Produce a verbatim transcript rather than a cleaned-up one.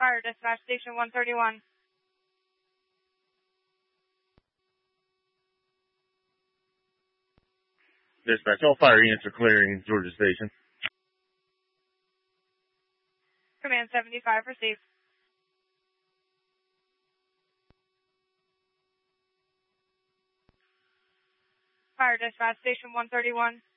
Fire Dispatch Station one thirty-one. Dispatch, all fire units are clearing Georgia Station. Command seventy-five, received. Fire Dispatch Station one thirty-one.